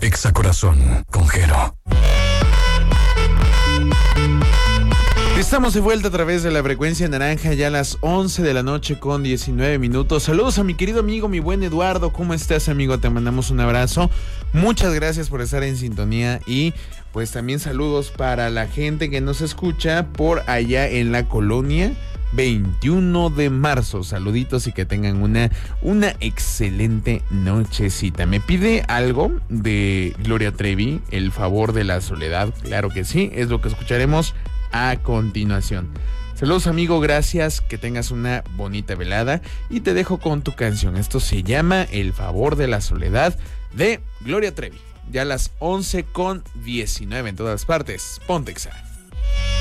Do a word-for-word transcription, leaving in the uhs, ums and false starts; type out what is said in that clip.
Exacorazón con Jero. Estamos de vuelta a través de la frecuencia naranja, ya a las once de la noche con diecinueve minutos. Saludos a mi querido amigo, mi buen Eduardo. ¿Cómo estás, amigo? Te mandamos un abrazo. Muchas gracias por estar en sintonía y pues también saludos para la gente que nos escucha por allá en la colonia veintiuno de marzo. Saluditos y que tengan una, una excelente nochecita. Me pide algo de Gloria Trevi, El favor de la soledad. Claro que sí, es lo que escucharemos a continuación. Saludos, amigo, gracias, que tengas una bonita velada y te dejo con tu canción. Esto se llama El favor de la soledad de Gloria Trevi. Ya a las once con diecinueve en todas partes. Ponte Exa.